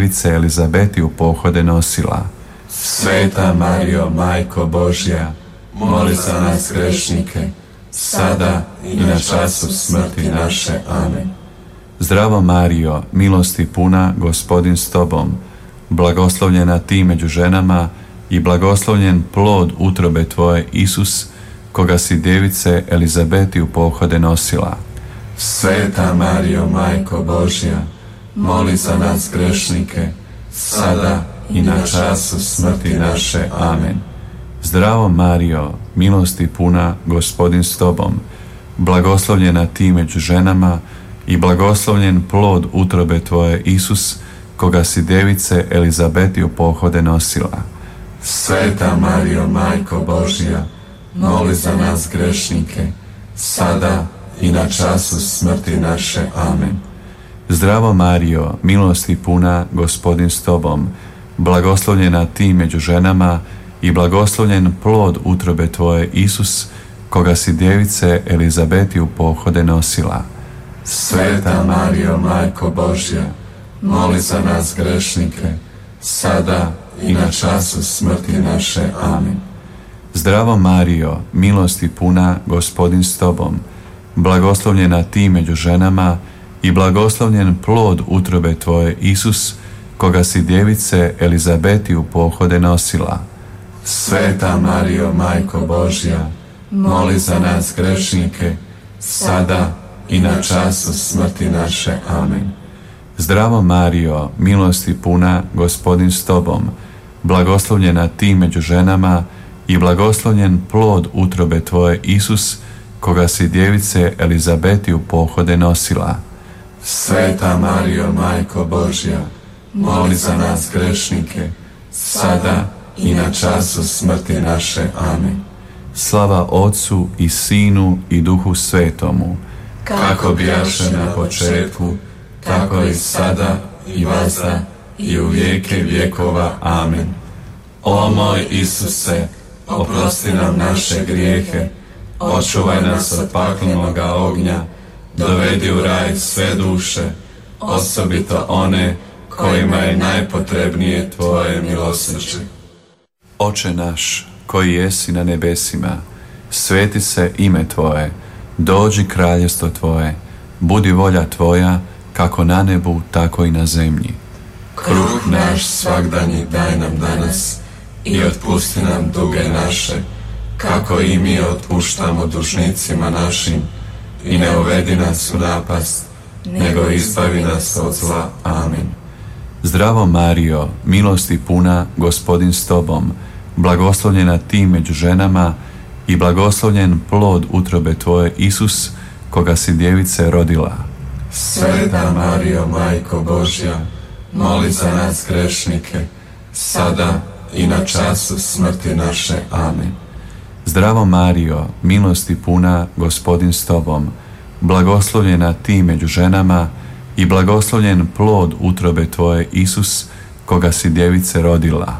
djevice Elizabeti u pohode nosila. Sveta Marijo, Majko Božja, moli za nas grešnike, sada i na času smrti naše. Amen. Zdravo Marijo, milosti puna, Gospodin s tobom, blagoslovljena ti među ženama i blagoslovljen plod utrobe tvoje, Isus, koga si djevice Elizabeti u pohode nosila. Sveta Marijo, Majko Božja, moli za nas grešnike, sada i na času smrti naše. Amen. Zdravo Marijo, milosti puna, Gospodin s tobom, blagoslovljena ti među ženama i blagoslovljen plod utrobe tvoje, Isus, koga si djevice Elizabeti u pohode nosila. Sveta Marijo, Majko Božja, moli za nas grešnike, sada i na času smrti naše. Amen. Zdravo Marijo, milosti puna, Gospodin s tobom, blagoslovljena ti među ženama i blagoslovljen plod utrobe tvoje, Isus, koga si djevice Elizabeti u pohode nosila. Sveta Marijo, Majko Božja, moli za nas grešnike, sada i na času smrti naše. Amen. Zdravo Marijo, milosti puna, Gospodin s tobom, blagoslovljena ti među ženama i blagoslovljen plod utrobe tvoje, Isus, koga si djevice Elizabeti u pohode nosila. Sveta Marijo, Majko Božja, moli za nas grešnike, sada i na času smrti naše. Amen. Zdravo Marijo, milosti puna, Gospodin s tobom, blagoslovljena ti među ženama i blagoslovljen plod utrobe tvoje, Isus, koga si djevice Elizabeti u pohode nosila. Sveta Marijo, Majko Božja, moli za nas grešnike, sada i na času smrti naše. Amen. Slava Otcu i Sinu i Duhu Svetomu, kako bijaše na početku, tako i sada i vazda i u vijeke vjekova. Amen. O moj Isuse, oprosti nam naše grijehe, očuvaj nas od paklenoga ognja, dovedi u raj sve duše, osobito one kojima je najpotrebnije tvoje milosrđe. Oče naš, koji jesi na nebesima, sveti se ime tvoje, dođi kraljestvo tvoje, budi volja tvoja, kako na nebu, tako i na zemlji. Kruh naš svagdanji daj nam danas i otpusti nam duge naše, kako i mi otpuštamo dužnicima našim, i ne uvedi nas u napast, nego izbavi nas od zla. Amen. Zdravo Marijo, milosti puna, Gospodin s tobom, blagoslovljena ti među ženama i blagoslovljen plod utrobe tvoje, Isus, koga si djevice rodila. Sveta Marijo, Majko Božja, moli za nas grešnike, sada i na času smrti naše. Amen. Zdravo Marijo, milosti puna, Gospodin s tobom, blagoslovljena ti među ženama i blagoslovljen plod utrobe tvoje, Isus, koga si djevice rodila.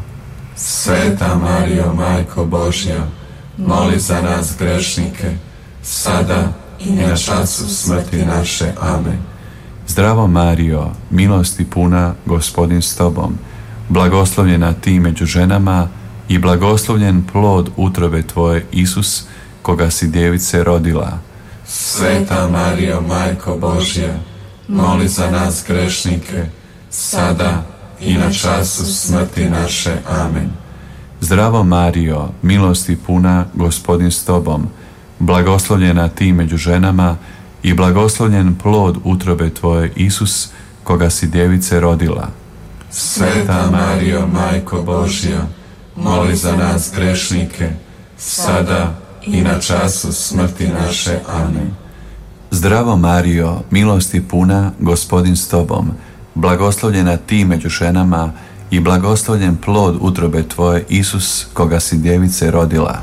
Sveta Marijo, Majko Božja, moli za nas grešnike, sada i na času smrti naše. Amen. Zdravo Marijo, milosti puna, Gospodin s tobom, blagoslovljena ti među ženama i blagoslovljen plod utrobe tvoje, Isus, koga si djevice rodila. Sveta Marijo, Majko Božja, moli za nas grešnike, sada i na času smrti naše. Amen. Zdravo Marijo, milosti puna, Gospodin s tobom, blagoslovljena ti među ženama i blagoslovljen plod utrobe tvoje, Isus, koga si djevice rodila. Sveta Marijo, Majko Božja, moli za nas grešnike, sada i na času smrti naše. Amen. Zdravo Marijo, milosti puna, Gospodin s tobom, blagoslovljena ti među ženama i blagoslovljen plod utrobe tvoje, Isus, koga si djevice rodila.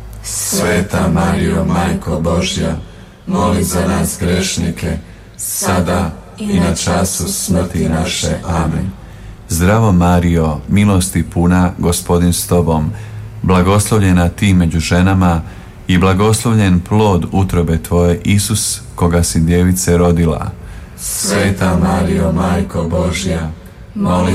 Sveta Marijo, Majko Božja, moli za nas grešnike, sada i na času smrti naše. Amen. Zdravo Marijo, milosti puna, Gospodin s tobom, blagoslovljena ti među ženama i blagoslovljen plod utrobe tvoje, Isus, koga si djevice rodila. Sveta Marijo, Majko Božja, moli